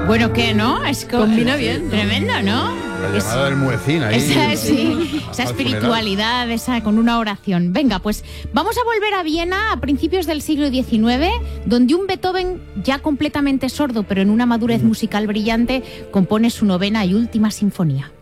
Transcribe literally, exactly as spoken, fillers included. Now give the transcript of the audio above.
Bueno, ¿qué, no? Es co- Combina bien, ¿no? Tremendo, ¿no? La Es- llamada del muecín ahí. Esa, sí, esa al espiritualidad, esa con una oración. Venga, pues vamos a volver a Viena a principios del siglo diecinueve, donde un Beethoven ya completamente sordo, pero en una madurez musical brillante, compone su novena y última sinfonía.